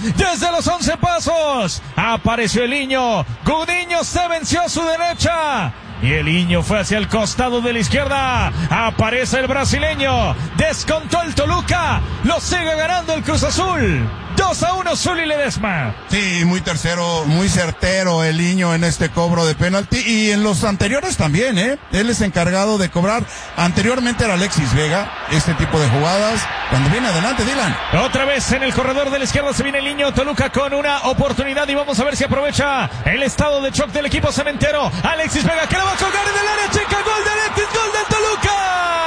desde los 11 pasos. Apareció el Niño. Gudiño se venció a su derecha. Y el Niño fue hacia el costado de la izquierda. Aparece el brasileño. Descontó el Toluca. Lo sigue ganando el Cruz Azul. 2-1 Zuli Ledesma. Sí, muy certero el Niño en este cobro de penalti. Y en los anteriores también, Él es encargado de cobrar. Anteriormente era Alexis Vega, este tipo de jugadas. Cuando viene adelante, Dylan. Otra vez en el corredor de la izquierda se viene el Niño. Toluca con una oportunidad y vamos a ver si aprovecha el estado de shock del equipo cementero. Alexis Vega que la va a colgar en el área chica. Gol de Alexis, gol del Toluca.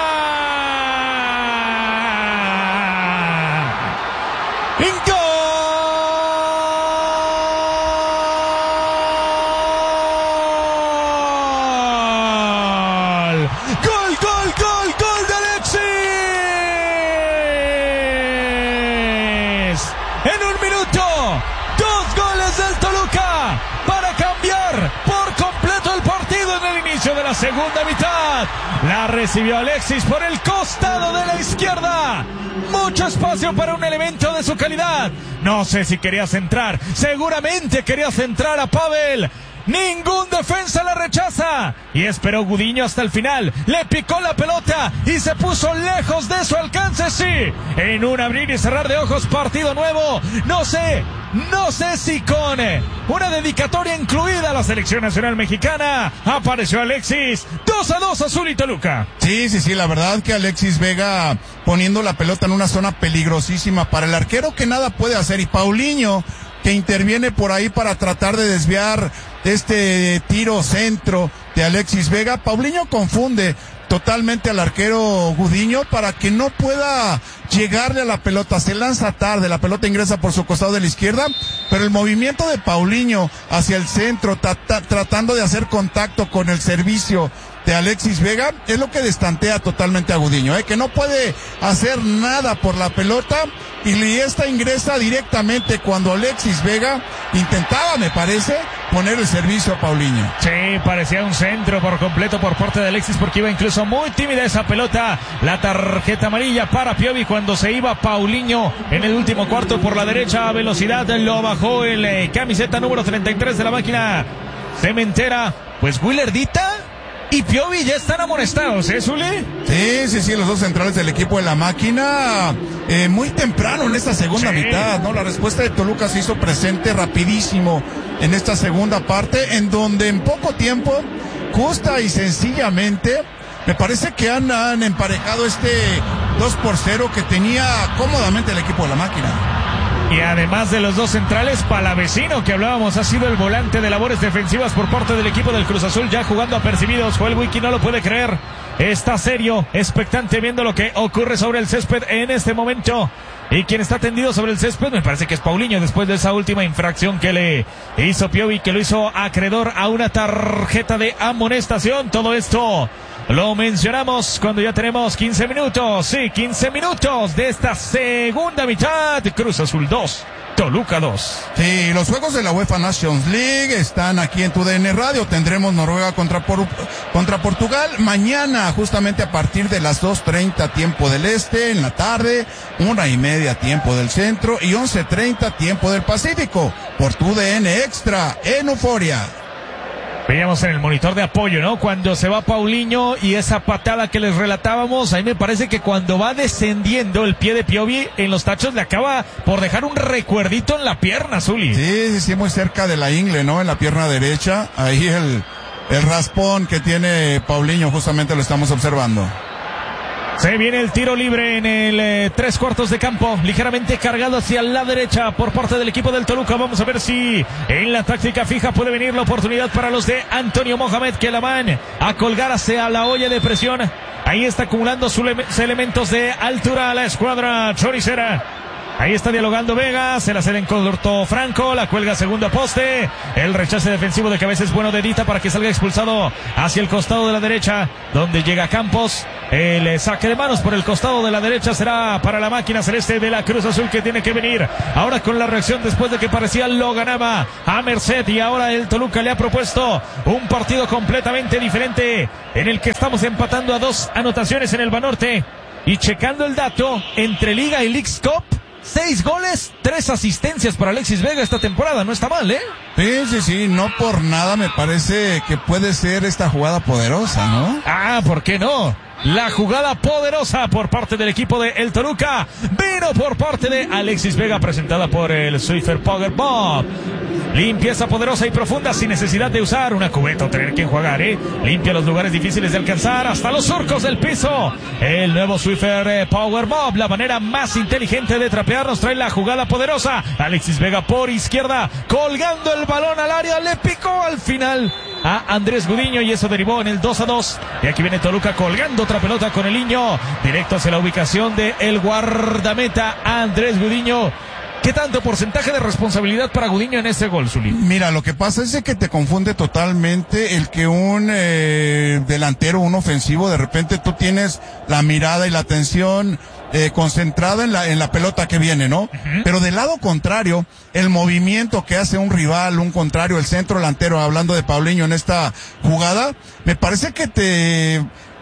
Gol de Alexis. En un minuto, 2 goles del Toluca para cambiar por completo el partido en el inicio de la segunda mitad. La recibió Alexis por el costado de la izquierda. Mucho espacio para un elemento de su calidad. No sé si quería centrar. Seguramente quería centrar a Pavel. Ningún defensa la rechaza. Y esperó Gudiño hasta el final. Le picó la pelota y se puso lejos de su alcance. Sí, en un abrir y cerrar de ojos, partido nuevo. No sé si con una dedicatoria incluida a la selección nacional mexicana. Apareció Alexis. 2-2 Azul y Toluca. Sí, la verdad que Alexis Vega poniendo la pelota en una zona peligrosísima para el arquero que nada puede hacer. Y Paulinho que interviene por ahí para tratar de desviar este tiro centro de Alexis Vega. Paulinho confunde totalmente al arquero Gudiño para que no pueda llegarle a la pelota. Se lanza tarde, la pelota ingresa por su costado de la izquierda, pero el movimiento de Paulinho hacia el centro, tratando de hacer contacto con el servicio de Alexis Vega, es lo que destantea totalmente a Gudiño, que no puede hacer nada por la pelota, y esta ingresa directamente cuando Alexis Vega intentaba, me parece, poner el servicio a Paulinho. Sí, parecía un centro por completo por parte de Alexis, porque iba incluso muy tímida esa pelota. La tarjeta amarilla para Piovi cuando se iba Paulinho en el último cuarto por la derecha a velocidad. Lo bajó el camiseta número 33 de la máquina cementera. Pues Willardita y Piovi ya están amonestados, Zuli. Sí, los dos centrales del equipo de la máquina, muy temprano en esta segunda mitad, ¿no? La respuesta de Toluca se hizo presente rapidísimo en esta segunda parte, en donde en poco tiempo, justa y sencillamente, me parece que han emparejado este 2-0 que tenía cómodamente el equipo de la máquina. Y además de los dos centrales, Palavecino, que hablábamos, ha sido el volante de labores defensivas por parte del equipo del Cruz Azul, ya jugando apercibidos. Joel Wiki no lo puede creer. Está serio, expectante, viendo lo que ocurre sobre el césped en este momento. Y quien está tendido sobre el césped me parece que es Paulinho, después de esa última infracción que le hizo Piovi, que lo hizo acreedor a una tarjeta de amonestación. Todo esto lo mencionamos cuando ya tenemos 15 minutos. Sí, 15 minutos de esta segunda mitad. Cruz Azul 2, Toluca 2. Sí, los juegos de la UEFA Nations League están aquí en TUDN Radio. Tendremos Noruega contra Portugal mañana, justamente a partir de las 2:30 tiempo del este en la tarde, 1:30 tiempo del centro y 11:30 tiempo del Pacífico, por TUDN Extra en Euforia. Veíamos en el monitor de apoyo, ¿no? Cuando se va Paulinho y esa patada que les relatábamos, a mí me parece que cuando va descendiendo el pie de Piovi en los tachos le acaba por dejar un recuerdito en la pierna, Zuli. Sí, muy cerca de la ingle, ¿no? En la pierna derecha, ahí el raspón que tiene Paulinho, justamente lo estamos observando. Se viene el tiro libre en el 3/4 de campo, ligeramente cargado hacia la derecha por parte del equipo del Toluca. Vamos a ver si en la táctica fija puede venir la oportunidad para los de Antonio Mohamed, que la van a colgar hacia la olla de presión. Ahí está acumulando sus elementos de altura a la escuadra choricera. Ahí está dialogando Vega, se la ceden con corto Franco, la cuelga segundo poste, el rechace defensivo de cabeza es bueno de Dita para que salga expulsado hacia el costado de la derecha, donde llega Campos. El saque de manos por el costado de la derecha será para la máquina celeste de la Cruz Azul, que tiene que venir ahora con la reacción después de que parecía lo ganaba a merced, y ahora el Toluca le ha propuesto un partido completamente diferente en el que estamos empatando a 2 anotaciones en el Banorte. Y checando el dato, entre Liga y Leagues Cup 6 goles, 3 asistencias para Alexis Vega esta temporada, no está mal, ¿eh? Sí, no por nada me parece que puede ser esta jugada poderosa, ¿no? ¿Por qué no? La jugada poderosa por parte del equipo de el Toluca vino por parte de Alexis Vega, presentada por el Swiffer Powerbomb. Limpieza poderosa y profunda sin necesidad de usar una cubeta o tener que enjuagar, Limpia los lugares difíciles de alcanzar hasta los surcos del piso. El nuevo Swiffer Powerbomb, la manera más inteligente de trapear, nos trae la jugada poderosa. Alexis Vega por izquierda, colgando el balón al área, le picó al final a Andrés Gudiño y eso derivó en el 2-2. Y aquí viene Toluca colgando otra pelota con el niño, directo hacia la ubicación de el guardameta Andrés Gudiño. ¿Qué tanto porcentaje de responsabilidad para Gudiño en este gol, Zuli? Mira, lo que pasa es que te confunde totalmente el que un delantero, un ofensivo, de repente tú tienes la mirada y la atención concentrada en la pelota que viene, ¿no? Uh-huh. Pero del lado contrario, el movimiento que hace un rival, un contrario, el centro delantero, hablando de Paulinho en esta jugada, me parece que te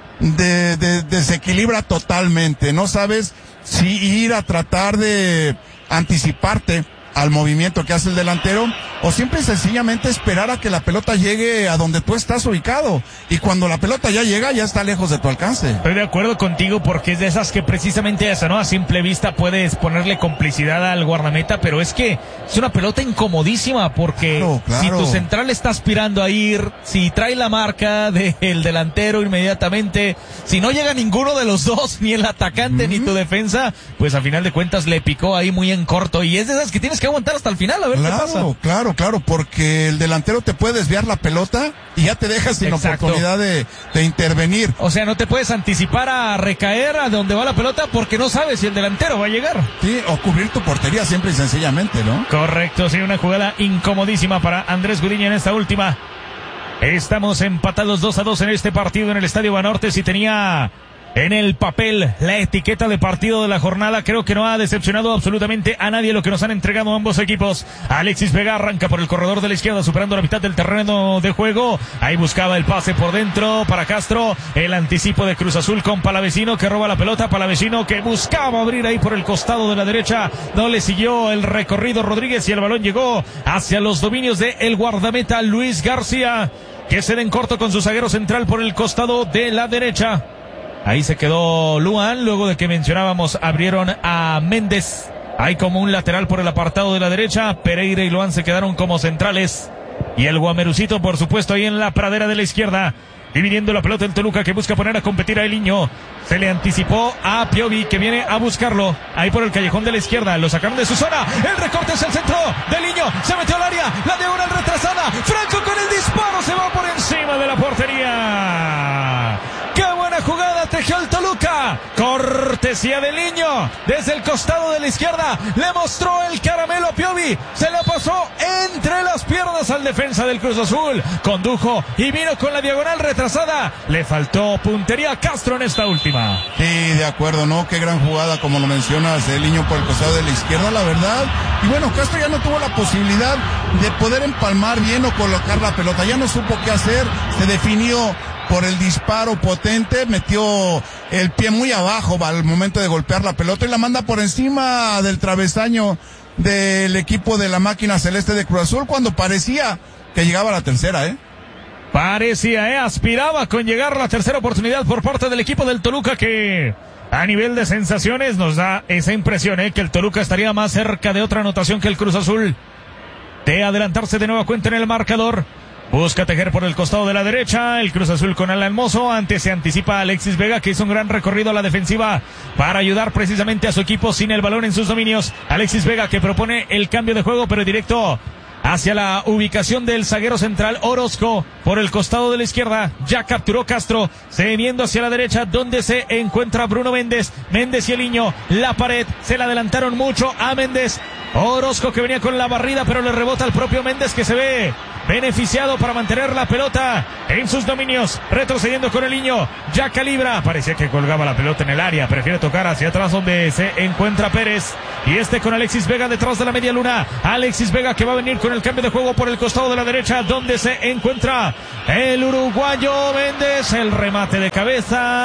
desequilibra totalmente. No sabes si ir a tratar de anticiparte al movimiento que hace el delantero o simple y sencillamente esperar a que la pelota llegue a donde tú estás ubicado, y cuando la pelota ya llega ya está lejos de tu alcance. Estoy de acuerdo contigo, porque es de esas que precisamente eso, ¿no? A simple vista puedes ponerle complicidad al guardameta, pero es que es una pelota incomodísima, porque claro. Si tu central está aspirando a ir, si trae la marca del delantero inmediatamente, si no llega ninguno de los dos, ni el atacante ni tu defensa, pues a final de cuentas le picó ahí muy en corto, y es de esas que tienes que aguantar hasta el final a ver qué pasa. Claro, porque el delantero te puede desviar la pelota y ya te dejas sin oportunidad de intervenir. O sea, no te puedes anticipar a recaer a donde va la pelota porque no sabes si el delantero va a llegar. Sí, o cubrir tu portería simple y sencillamente, ¿no? Correcto, sí, una jugada incomodísima para Andrés Gudiño en esta última. Estamos empatados 2-2 en este partido en el Estadio Banorte. Si tenía en el papel la etiqueta de partido de la jornada, creo que no ha decepcionado absolutamente a nadie lo que nos han entregado ambos equipos. Alexis Vega arranca por el corredor de la izquierda, superando la mitad del terreno de juego. Ahí buscaba el pase por dentro para Castro. El anticipo de Cruz Azul con Palavecino, que roba la pelota. Palavecino que buscaba abrir ahí por el costado de la derecha. No le siguió el recorrido Rodríguez y el balón llegó hacia los dominios de el guardameta Luis García, que se den corto con su zaguero central por el costado de la derecha. Ahí se quedó Luan, luego de que mencionábamos, abrieron a Méndez. Hay como un lateral por el apartado de la derecha. Pereira y Luan se quedaron como centrales. Y el Guamerucito, por supuesto, ahí en la pradera de la izquierda. Dividiendo la pelota el Toluca, que busca poner a competir a Eliño. Se le anticipó a Piovi, que viene a buscarlo. Ahí por el callejón de la izquierda. Lo sacaron de su zona. El recorte es el centro de Eliño. Se metió al área. La diagonal retrasada. Franco con el disparo. Se va por encima de la portería. ¡Qué buena jugada tejió el Toluca! Cortesía de Eliño. Desde el costado de la izquierda. Le mostró el caramelo a Piovi. Se lo pasó entre las piernas al defensa del Cruz Azul. Condujo y vino con la diagonal retrasada. Le faltó puntería a Castro en esta última. Sí, de acuerdo, ¿no? Qué gran jugada, como lo mencionas, Eliño por el costado de la izquierda, la verdad. Y bueno, Castro ya no tuvo la posibilidad de poder empalmar bien o colocar la pelota. Ya no supo qué hacer. Se definió por el disparo potente, metió el pie muy abajo al momento de golpear la pelota y la manda por encima del travesaño del equipo de la máquina celeste de Cruz Azul, cuando parecía que llegaba la tercera, Parecía, aspiraba con llegar a la tercera oportunidad por parte del equipo del Toluca, que a nivel de sensaciones nos da esa impresión, que el Toluca estaría más cerca de otra anotación que el Cruz Azul, de adelantarse de nueva cuenta en el marcador. Busca tejer por el costado de la derecha, el Cruz Azul con Alan Mozo. Antes se anticipa a Alexis Vega, que hizo un gran recorrido a la defensiva para ayudar precisamente a su equipo sin el balón en sus dominios. Alexis Vega, que propone el cambio de juego, pero directo hacia la ubicación del zaguero central Orozco por el costado de la izquierda. Ya capturó Castro, se viendo hacia la derecha donde se encuentra Bruno Méndez. Méndez y Eliño, la pared, se la adelantaron mucho a Méndez. Orozco, que venía con la barrida, pero le rebota al propio Méndez, que se ve beneficiado para mantener la pelota en sus dominios, retrocediendo con Eliño. Ya calibra, parecía que colgaba la pelota en el área, prefiere tocar hacia atrás donde se encuentra Pérez, y con Alexis Vega detrás de la media luna. Alexis Vega, que va a venir con el cambio de juego por el costado de la derecha donde se encuentra el uruguayo Méndez. El remate de cabeza,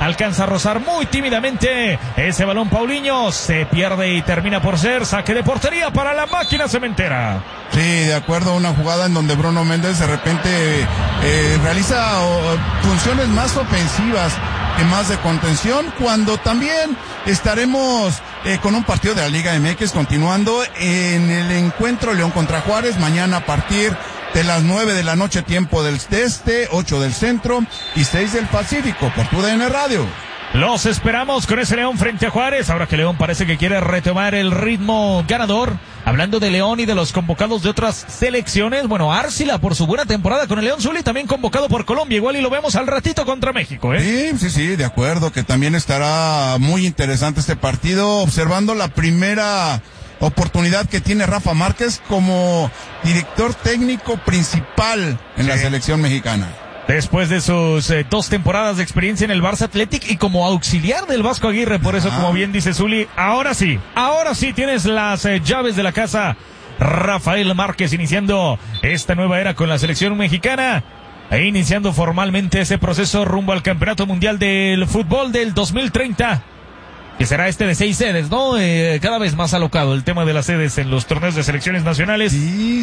alcanza a rozar muy tímidamente ese balón Paulinho, se pierde y termina por ser saque de portería para la máquina cementera. Sí, de acuerdo, una jugada en donde Bruno Méndez de repente realiza funciones más ofensivas que más de contención, cuando también estaremos con un partido de la Liga MX continuando en el encuentro León contra Juárez, mañana a partir de las 9 de la noche, tiempo del este, 8 del centro y 6 del Pacífico, por TUDN Radio. Los esperamos con ese León frente a Juárez, ahora que León parece que quiere retomar el ritmo ganador. Hablando de León y de los convocados de otras selecciones, bueno, Arcila por su buena temporada con el León Zuli, también convocado por Colombia, igual y lo vemos al ratito contra México, ¿eh? Sí, de acuerdo, que también estará muy interesante este partido, observando la primera oportunidad que tiene Rafa Márquez como director técnico principal en la selección mexicana. Después de sus 2 temporadas de experiencia en el Barça Athletic y como auxiliar del Vasco Aguirre, por eso, como bien dice Zuli, ahora sí tienes las llaves de la casa. Rafael Márquez iniciando esta nueva era con la selección mexicana e iniciando formalmente ese proceso rumbo al Campeonato Mundial del Fútbol del 2030. Que será de 6 sedes, ¿no? Cada vez más alocado el tema de las sedes en los torneos de selecciones nacionales. Sí.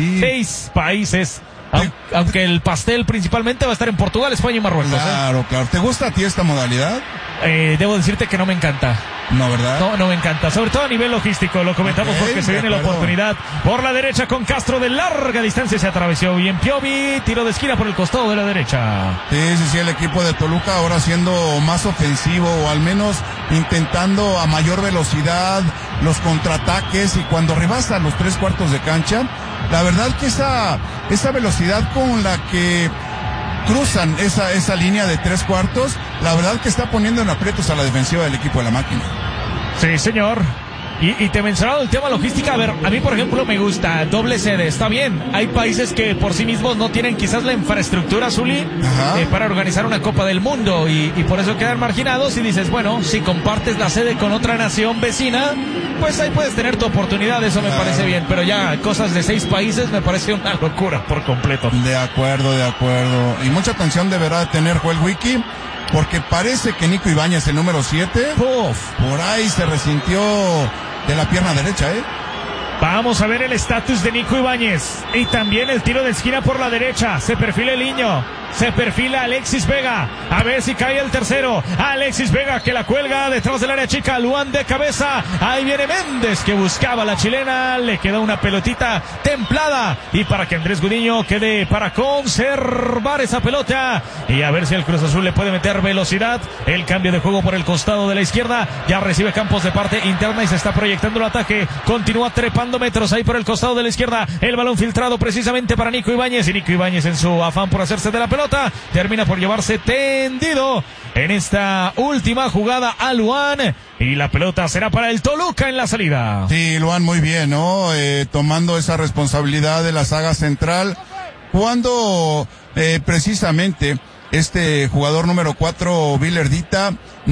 6 países. Aunque el pastel principalmente va a estar en Portugal, España y Marruecos. Claro. ¿Te gusta a ti esta modalidad? Debo decirte que no me encanta. No, ¿verdad? No me encanta, sobre todo a nivel logístico, lo comentamos porque se viene la oportunidad por la derecha con Castro de larga distancia, se atravesó bien Piovi, tiro de esquina por el costado de la derecha. Sí, el equipo de Toluca ahora siendo más ofensivo o al menos intentando a mayor velocidad los contraataques y cuando rebasa los 3/4 de cancha, la verdad que esa velocidad con la que cruzan esa línea de 3/4, la verdad que está poniendo en aprietos a la defensiva del equipo de la máquina. Sí, señor. Y te mencionaba el tema logística. A ver, a mí por ejemplo me gusta doble sede, está bien. Hay países que por sí mismos no tienen quizás la infraestructura, Zuli, para organizar una Copa del Mundo y por eso quedan marginados y dices, bueno, si compartes la sede con otra nación vecina, pues ahí puedes tener tu oportunidad, eso me parece bien, pero ya cosas de 6 países me parece una locura por completo. De acuerdo. Y mucha atención deberá tener Joel Wiki, porque parece que Nico Ibáñez, el número 7, por ahí se resintió de la pierna derecha, Vamos a ver el estatus de Nico Ibáñez. Y también el tiro de esquina por la derecha. Se perfila el niño. Se perfila Alexis Vega. A ver si cae el tercero. Alexis Vega que la cuelga detrás del área chica. Luan de cabeza. Ahí viene Méndez que buscaba la chilena. Le queda una pelotita templada. Y para que Andrés Gudiño quede para conservar esa pelota. Y a ver si el Cruz Azul le puede meter velocidad. El cambio de juego por el costado de la izquierda. Ya recibe Campos de parte interna y se está proyectando el ataque. Continúa trepando metros ahí por el costado de la izquierda. El balón filtrado precisamente para Nico Ibáñez. Y Nico Ibáñez en su afán por hacerse de la pelota termina por llevarse tendido en esta última jugada a Luan y la pelota será para el Toluca en la salida. Sí, Luan muy bien, ¿no? Tomando esa responsabilidad de la saga central cuando precisamente este jugador número 4, Villardita,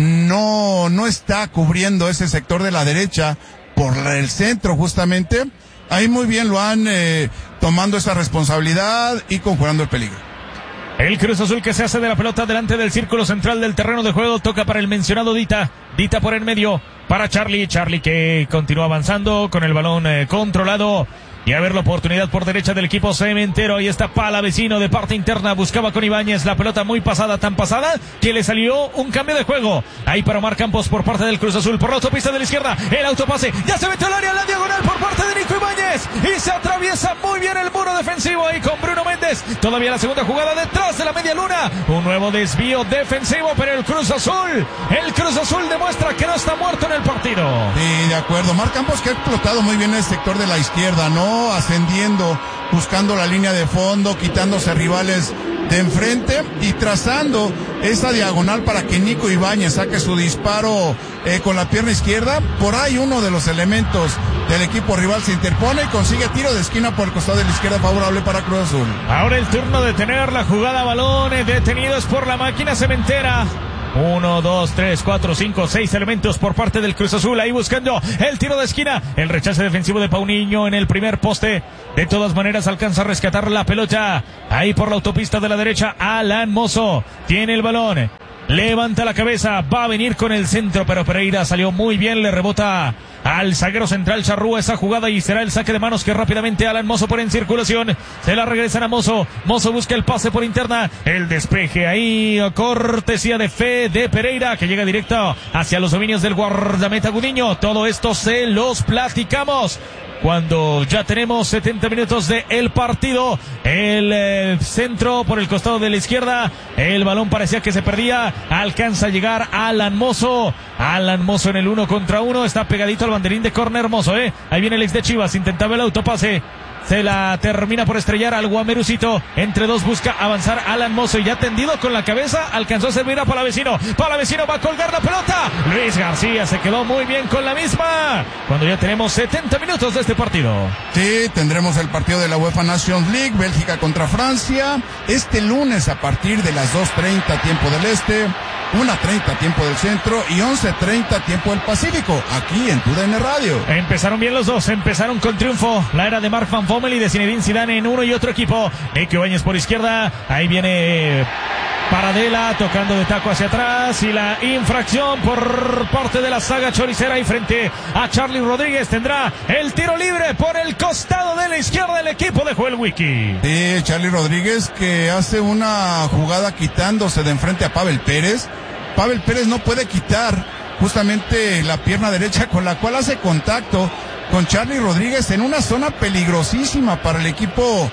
no está cubriendo ese sector de la derecha por el centro justamente. Ahí muy bien Luan tomando esa responsabilidad y conjurando el peligro. El Cruz Azul que se hace de la pelota delante del círculo central del terreno de juego. Toca para el mencionado Dita. Dita por en medio para Charlie. Charlie que continúa avanzando con el balón controlado. Y a ver la oportunidad por derecha del equipo cementero. Ahí está Palavecino de parte interna. Buscaba con Ibáñez la pelota muy pasada, tan pasada que le salió un cambio de juego. Ahí para Omar Campos por parte del Cruz Azul. Por la autopista de la izquierda. El autopase. Ya se metió al área, la diagonal por parte de Nico Ibáñez. Y se atraviesa muy bien el muro defensivo ahí con Bruno Méndez. Todavía la segunda jugada detrás de la media luna. Un nuevo desvío defensivo, pero el Cruz Azul demuestra que no está muerto en el partido. Sí, de acuerdo. Omar Campos que ha explotado muy bien el sector de la izquierda, ¿no? Ascendiendo, buscando la línea de fondo, quitándose rivales de enfrente y trazando esa diagonal para que Nico Ibáñez saque su disparo con la pierna izquierda. Por ahí uno de los elementos del equipo rival se interpone y consigue tiro de esquina por el costado de la izquierda favorable para Cruz Azul. Ahora el turno de tener la jugada a balón, detenidos por la máquina cementera. 1, 2, 3, 4, 5, 6 elementos por parte del Cruz Azul. Ahí buscando el tiro de esquina. El rechace defensivo de Paulinho en el primer poste. De todas maneras alcanza a rescatar la pelota. Ahí por la autopista de la derecha. Alan Mozo tiene el balón. levanta la cabeza, va a venir con el centro, pero Pereira salió muy bien, le rebota al zaguero central Charrúa esa jugada y será el saque de manos que rápidamente Alan Mozo pone en circulación. Se la regresan a Mozo. Mozo busca el pase por interna. El despeje ahí, cortesía de Fede Pereira, que llega directo hacia los dominios del guardameta Gudiño. Todo esto se los platicamos cuando ya tenemos 70 minutos de el partido. El centro por el costado de la izquierda. El balón parecía que se perdía. Alcanza a llegar Alan Mozo. Alan Mozo en el 1 contra 1. Está pegadito al banderín de córner Mozo, Ahí viene el ex de Chivas. Intentaba el autopase. Se la termina por estrellar al Guamerucito. Entre dos busca avanzar Alan Mozo. Y ya tendido con la cabeza, alcanzó a servir a Palavecino. Palavecino va a colgar la pelota. Luis García se quedó muy bien con la misma. Cuando ya tenemos 70 minutos de este partido. Sí, tendremos el partido de la UEFA Nations League. Bélgica contra Francia. Este lunes a partir de las 2:30 tiempo del este. 1:30 tiempo del centro y 11:30 tiempo del Pacífico, aquí en TUDN Radio. Empezaron bien los dos, empezaron con triunfo. La era de Marc Van Bommel y de Zinedine Zidane en uno y otro equipo. Nico Ibáñez por izquierda, ahí viene Paradela tocando de taco hacia atrás y la infracción por parte de la saga choricera y frente a Charlie Rodríguez tendrá el tiro libre por el costado de la izquierda del equipo de Joel Wiki. Sí, Charlie Rodríguez que hace una jugada quitándose de enfrente a Pavel Pérez. Pavel Pérez no puede quitar justamente la pierna derecha con la cual hace contacto con Charlie Rodríguez en una zona peligrosísima para el equipo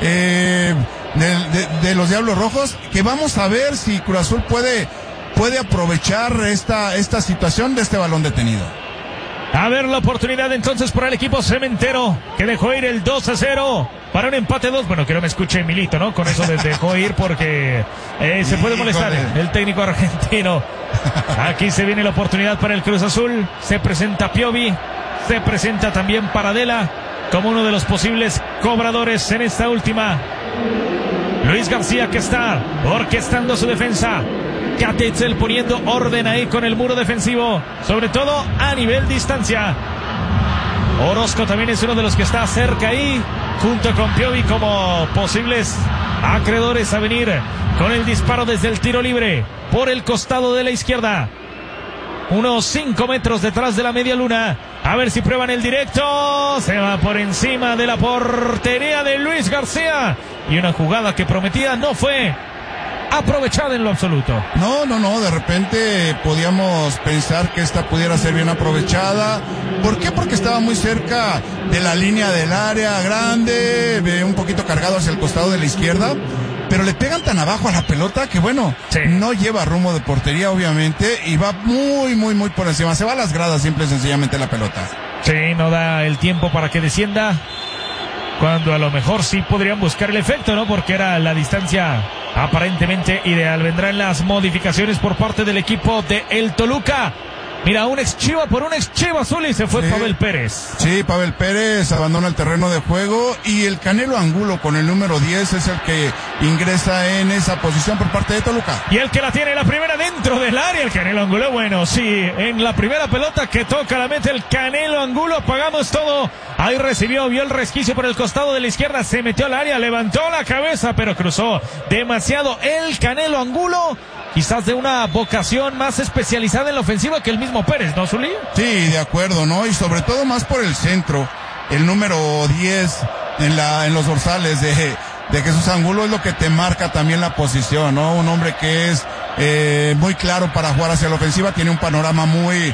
de los Diablos Rojos, que vamos a ver si Cruz Azul puede aprovechar esta situación de este balón detenido. A ver la oportunidad entonces para el equipo cementero, que dejó ir el 2-0 para un empate 2. Bueno, que no me escuche Milito, ¿no? Con eso de dejó ir porque se puede molestar el técnico argentino. Aquí se viene la oportunidad para el Cruz Azul. Se presenta Piovi, se presenta también Paradela como uno de los posibles cobradores en esta última. Luis García, que está orquestando su defensa. Katetzel poniendo orden ahí con el muro defensivo, sobre todo a nivel distancia. Orozco también es uno de los que está cerca ahí, junto con Piovi como posibles acreedores a venir con el disparo desde el tiro libre por el costado de la izquierda. Unos 5 metros detrás de la media luna. A ver si prueban el directo. Se va por encima de la portería de Luis García. Y una jugada que prometía no fue aprovechada en lo absoluto. No, de repente podíamos pensar que esta pudiera ser bien aprovechada. ¿Por qué? Porque estaba muy cerca de la línea del área grande, un poquito cargado hacia el costado de la izquierda, pero le pegan tan abajo a la pelota que bueno, sí, no lleva rumbo de portería obviamente y va muy por encima, se va a las gradas simple y sencillamente la pelota. Sí, no da el tiempo para que descienda, cuando a lo mejor sí podrían buscar el efecto, ¿no? Porque era la distancia aparentemente ideal. Vendrán las modificaciones por parte del equipo de el Toluca. Mira, un ex Chiva por un ex Chiva azul y se fue, sí, Pavel Pérez. Sí, Pavel Pérez abandona el terreno de juego y el Canelo Angulo con el número 10 es el que ingresa en esa posición por parte de Toluca. Y el que la tiene la primera dentro del área, el Canelo Angulo. Bueno, sí, en la primera pelota que toca la mete el Canelo Angulo, apagamos todo. Ahí recibió, vio el resquicio por el costado de la izquierda, se metió al área, levantó la cabeza, pero cruzó demasiado el Canelo Angulo. Quizás de una vocación más especializada en la ofensiva que el mismo Pérez, ¿no, Zuli? Sí, de acuerdo, ¿no? Y sobre todo más por el centro. El número 10 en los dorsales de Jesús Angulo es lo que te marca también la posición, ¿no? Un hombre que es muy claro para jugar hacia la ofensiva, tiene un panorama muy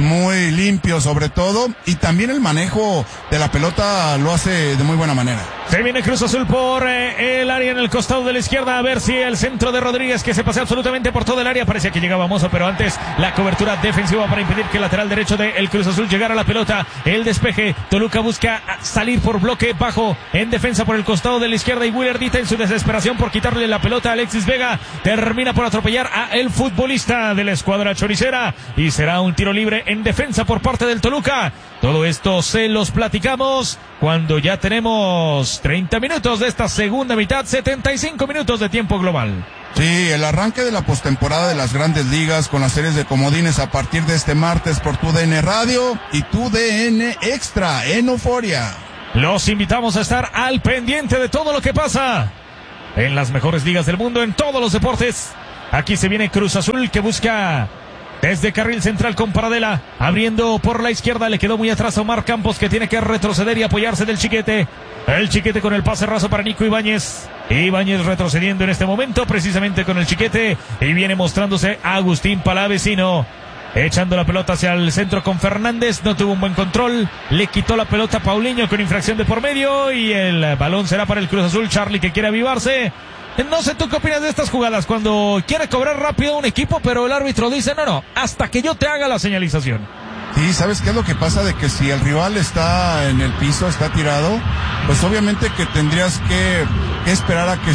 limpio sobre todo, y también el manejo de la pelota lo hace de muy buena manera. Se viene Cruz Azul por el área en el costado de la izquierda, a ver si el centro de Rodríguez, que se pasea absolutamente por todo el área, parecía que llegaba Mozo, pero antes la cobertura defensiva para impedir que el lateral derecho de el Cruz Azul llegara a la pelota. El despeje, Toluca busca salir por bloque bajo en defensa por el costado de la izquierda, y Willardita en su desesperación por quitarle la pelota a Alexis Vega termina por atropellar a el futbolista de la escuadra choricera y será un tiro libre en defensa por parte del Toluca. Todo esto se los platicamos cuando ya tenemos 30 minutos de esta segunda mitad, 75 minutos de tiempo global. Sí, el arranque de la postemporada de las Grandes Ligas con las series de comodines a partir de este martes por TUDN Radio y TUDN Extra en Euforia. Los invitamos a estar al pendiente de todo lo que pasa en las mejores ligas del mundo, en todos los deportes. Aquí se viene Cruz Azul que busca desde carril central con Paradela, abriendo por la izquierda, le quedó muy atrás a Omar Campos, que tiene que retroceder y apoyarse del Chiquete. El Chiquete con el pase raso para Nico Ibáñez. Ibáñez retrocediendo en este momento, precisamente con el Chiquete, y viene mostrándose Agustín Palavecino, echando la pelota hacia el centro con Fernández, no tuvo un buen control, le quitó la pelota a Paulinho con infracción de por medio, y el balón será para el Cruz Azul. Charlie, que quiere avivarse. No sé tú qué opinas de estas jugadas, cuando quiere cobrar rápido un equipo, pero el árbitro dice, no, hasta que yo te haga la señalización. Sí, ¿sabes qué es lo que pasa? De que si el rival está en el piso, está tirado, pues obviamente que tendrías que esperar a que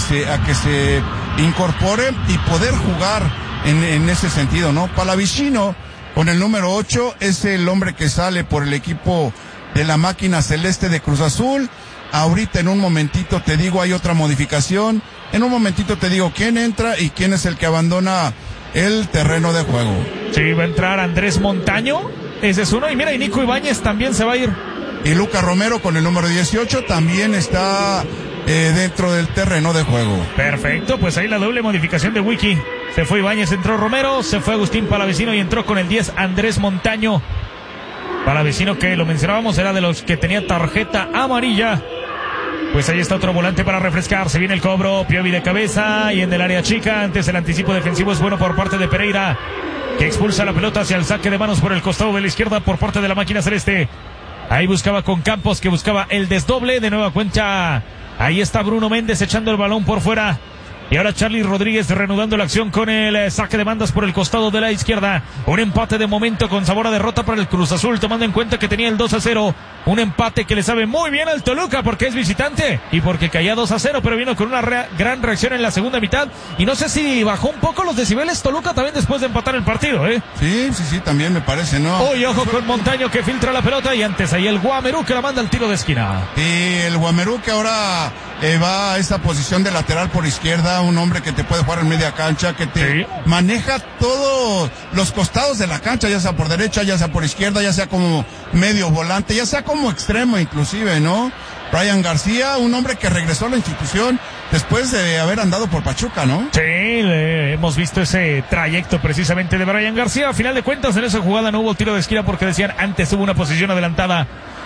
se incorpore y poder jugar en ese sentido, ¿no? Palavecino, con el número 8, es el hombre que sale por el equipo de la máquina celeste de Cruz Azul. Ahorita en un momentito te digo, hay otra modificación. En un momentito te digo quién entra y quién es el que abandona el terreno de juego. Sí, va a entrar Andrés Montaño. Ese es uno. Y mira, y Nico Ibáñez también se va a ir. Y Lucas Romero con el número 18 también está dentro del terreno de juego. Perfecto, pues ahí la doble modificación de Wiki. Se fue Ibáñez, entró Romero, se fue Agustín Palavecino y entró con el 10 Andrés Montaño. Palavecino, que lo mencionábamos, era de los que tenía tarjeta amarilla. Pues ahí está otro volante para refrescar. Se viene el cobro, Piovi de cabeza y en el área chica. Antes el anticipo defensivo es bueno por parte de Pereira, que expulsa la pelota hacia el saque de manos por el costado de la izquierda por parte de la máquina celeste. Ahí buscaba con Campos, que buscaba el desdoble. De nueva cuenta, ahí está Bruno Méndez echando el balón por fuera. Y ahora Charlie Rodríguez reanudando la acción con el saque de bandas por el costado de la izquierda. Un empate de momento con sabor a derrota para el Cruz Azul, tomando en cuenta que tenía el 2-0. Un empate que le sabe muy bien al Toluca porque es visitante y porque caía 2-0, pero vino con una gran reacción en la segunda mitad. Y no sé si bajó un poco los decibeles Toluca también después de empatar el partido, ¿eh? Sí, también me parece, ¿no? Uy, ojo con Montaño, que filtra la pelota, y antes ahí el Guamerú, que la manda al tiro de esquina. Y el Guamerú, que ahora va a esta posición de lateral por izquierda, un hombre que te puede jugar en media cancha, que te maneja todos los costados de la cancha, ya sea por derecha, ya sea por izquierda, ya sea como medio volante, ya sea como extremo inclusive, ¿no? Brian García, un hombre que regresó a la institución después de haber andado por Pachuca, ¿no? Sí, hemos visto ese trayecto precisamente de Brian García. A final de cuentas, en esa jugada no hubo tiro de esquina porque decían antes hubo una posición adelantada.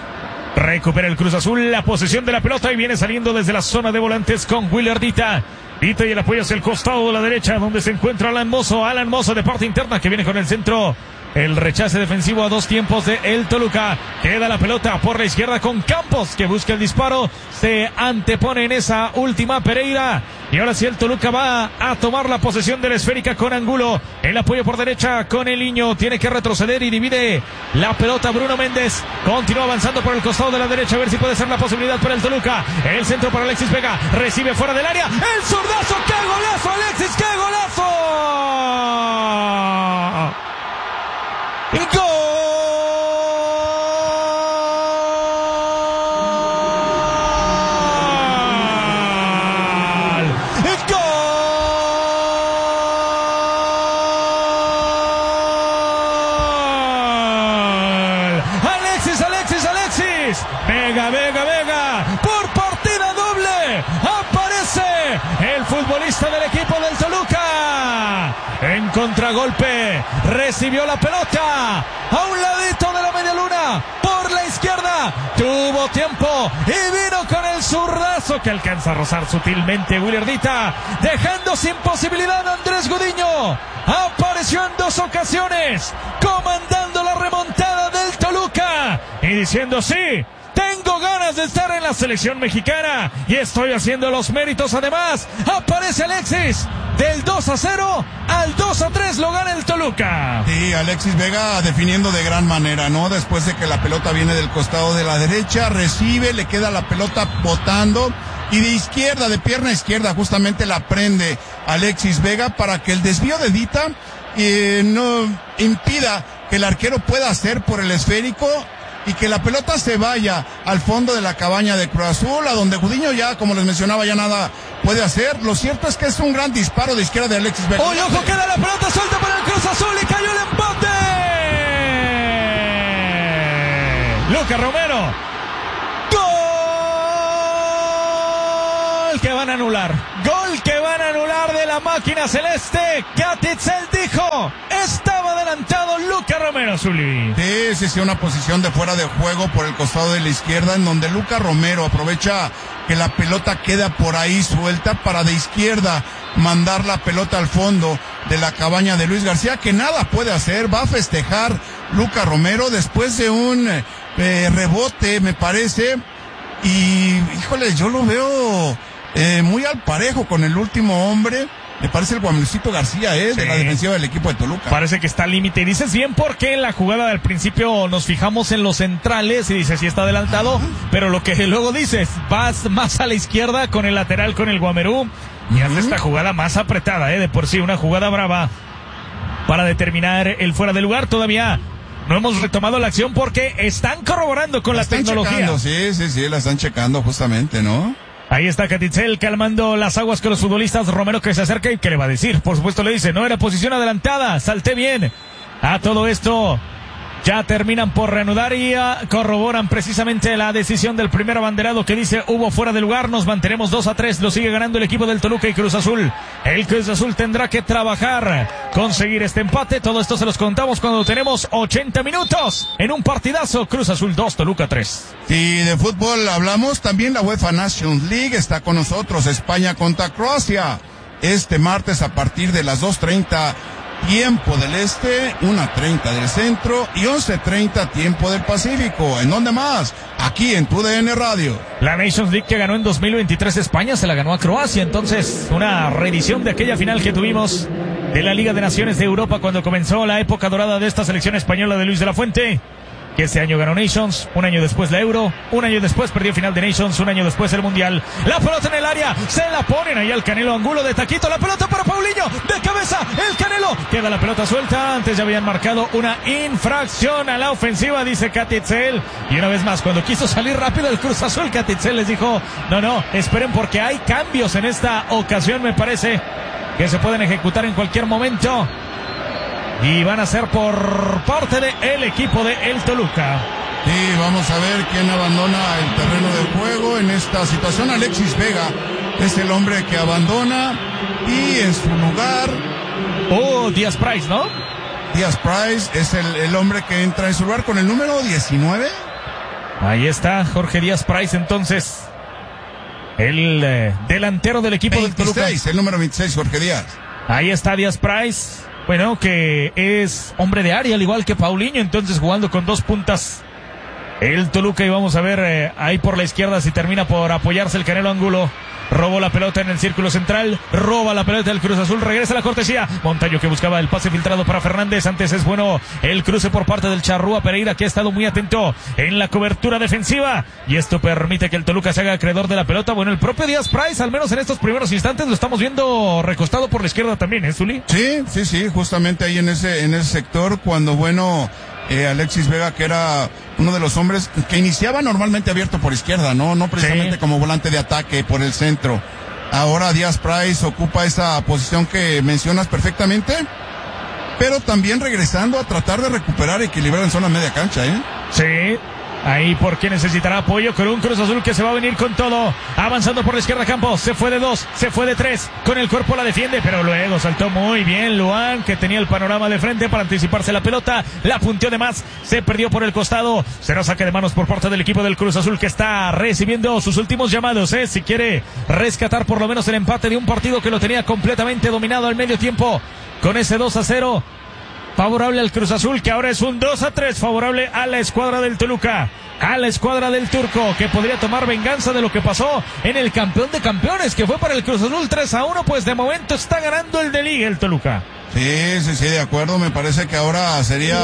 Recupera el Cruz Azul la posesión de la pelota y viene saliendo desde la zona de volantes con Willer Dita. Dita y el apoyo hacia el costado de la derecha, donde se encuentra Alan Mozo de parte interna, que viene con el centro. El rechace defensivo a dos tiempos de el Toluca. Queda la pelota por la izquierda con Campos, que busca el disparo. Se antepone en esa última Pereira. Y ahora sí el Toluca va a tomar la posesión de la esférica con Angulo. El apoyo por derecha con el Niño. Tiene que retroceder y divide la pelota Bruno Méndez. Continúa avanzando por el costado de la derecha, a ver si puede ser la posibilidad para el Toluca. El centro para Alexis Vega. Recibe fuera del área. El zurdazo. ¡Qué golazo, Alexis! ¡Qué golazo! ¡Gol! ¡Gol! ¡Alexis! Vega. Por partida doble. Aparece el futbolista del equipo del Toluca. En contragolpe, recibió la pelota a un ladito de la media luna, por la izquierda, tuvo tiempo y vino con el zurdazo que alcanza a rozar sutilmente Willer Dita, dejando sin posibilidad a Andrés Gudiño. Apareció en dos ocasiones, comandando la remontada del Toluca y diciendo sí, tengo ganas de estar en la selección mexicana y estoy haciendo los méritos. Además, aparece Alexis. Del 2-0 al 2-3 lo gana el Toluca. Sí, Alexis Vega definiendo de gran manera, ¿no? Después de que la pelota viene del costado de la derecha, recibe, le queda la pelota botando y de izquierda, de pierna izquierda, justamente la prende Alexis Vega para que el desvío de Dita no impida que el arquero pueda hacer por el esférico y que la pelota se vaya al fondo de la cabaña de Cruz Azul, a donde Gudiño ya, como les mencionaba, ya nada puede hacer. Lo cierto es que es un gran disparo de izquierda de Alexis Vega. ¡Oye, ojo! Queda la pelota suelta para el Cruz Azul y cayó el empate. Lucas Romero. Gol que van a anular. Gol que van a anular de la la máquina celeste. Catitzel dijo, estaba adelantado Luca Romero, Zuli. Sí, una posición de fuera de juego por el costado de la izquierda, en donde Luca Romero aprovecha que la pelota queda por ahí suelta para de izquierda mandar la pelota al fondo de la cabaña de Luis García, que nada puede hacer. Va a festejar Luca Romero después de un rebote, me parece, y híjole, yo lo veo muy al parejo con el último hombre. Me parece el Guamucito García, de la defensiva del equipo de Toluca. Parece que está al límite. Y dices bien porque en la jugada del principio nos fijamos en los centrales y dices sí está adelantado, pero lo que luego dices, vas más a la izquierda con el lateral, con el Guamerú, y hace esta jugada más apretada, de por sí, una jugada brava para determinar el fuera de lugar. Todavía no hemos retomado la acción porque están corroborando con la tecnología. Checando, sí, la están checando justamente, ¿no? Ahí está Catitzel calmando las aguas con los futbolistas. Romero que se acerca y ¿qué le va a decir? Por supuesto le dice, no era posición adelantada, salté bien. A todo esto ya terminan por reanudar y corroboran precisamente la decisión del primer abanderado que dice hubo fuera de lugar. Nos mantenemos 2-3, lo sigue ganando el equipo del Toluca y Cruz Azul. El Cruz Azul tendrá que trabajar, conseguir este empate. Todo esto se los contamos cuando tenemos 80 minutos en un partidazo. Cruz Azul 2, Toluca 3. Y de fútbol hablamos, también la UEFA Nations League está con nosotros. España contra Croacia este martes a partir de las 2:30 tiempo del este, 1:30 del centro y 11:30 tiempo del Pacífico. ¿En dónde más? Aquí en TUDN Radio. La Nations League que ganó en 2023 España se la ganó a Croacia. Entonces, una reedición de aquella final que tuvimos de la Liga de Naciones de Europa cuando comenzó la época dorada de esta selección española de Luis de la Fuente, que este año ganó Nations, un año después la Euro, un año después perdió final de Nations, un año después el Mundial. La pelota en el área, se la ponen ahí al Canelo Angulo de taquito, la pelota para Paulinho, de cabeza, el Canelo, queda la pelota suelta. Antes ya habían marcado una infracción a la ofensiva, dice Catitzel, y una vez más, cuando quiso salir rápido el Cruz Azul, Catitzel les dijo, no, esperen porque hay cambios en esta ocasión, me parece, que se pueden ejecutar en cualquier momento. Y van a ser por parte del equipo de el Toluca. Y vamos a ver quién abandona el terreno de juego en esta situación. Alexis Vega es el hombre que abandona y en su lugar... Díaz Price, ¿no? Díaz Price es el hombre que entra en su lugar con el número 19. Ahí está Jorge Díaz Price, entonces el delantero del equipo 26, del Toluca. El número 26, Jorge Díaz. Ahí está Díaz Price. Bueno, que es hombre de área, al igual que Paulinho, entonces jugando con dos puntas el Toluca. Y vamos a ver ahí por la izquierda si termina por apoyarse el Canelo Angulo. Robó la pelota en el círculo central, roba la pelota del Cruz Azul, regresa la cortesía. Montaño que buscaba el pase filtrado para Fernández. Antes es bueno el cruce por parte del Charrúa Pereira, que ha estado muy atento en la cobertura defensiva. Y esto permite que el Toluca se haga acreedor de la pelota. Bueno, el propio Díaz Price, al menos en estos primeros instantes, lo estamos viendo recostado por la izquierda también, Zuli? Sí, justamente ahí en ese sector, cuando Alexis Vega, que era uno de los hombres que iniciaba normalmente abierto por izquierda, no precisamente como volante de ataque por el centro. Ahora Díaz Price ocupa esa posición que mencionas perfectamente, pero también regresando a tratar de recuperar equilibrar en zona media cancha, Sí. Ahí porque necesitará apoyo con un Cruz Azul que se va a venir con todo, avanzando por la izquierda Campos, se fue de 2, se fue de 3, con el cuerpo la defiende, pero luego saltó muy bien Luan, que tenía el panorama de frente para anticiparse la pelota, la punteó de más, se perdió por el costado, será saque de manos por parte del equipo del Cruz Azul, que está recibiendo sus últimos llamados, si quiere rescatar por lo menos el empate de un partido que lo tenía completamente dominado al medio tiempo, con ese 2-0. Favorable al Cruz Azul, que ahora es un 2-3, favorable a la escuadra del Toluca, a la escuadra del Turco, que podría tomar venganza de lo que pasó en el campeón de campeones, que fue para el Cruz Azul 3-1, pues de momento está ganando el de Liga el Toluca. Sí, de acuerdo, me parece que ahora sería